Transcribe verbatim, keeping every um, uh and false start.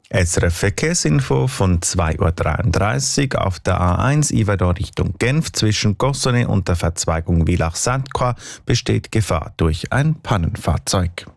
S R F Verkehrsinfo von zwei Uhr dreiunddreißig auf der A eins Yverdon Richtung Genf zwischen Gosselies und der Verzweigung Villach-Sainte-Croix besteht Gefahr durch ein Pannenfahrzeug.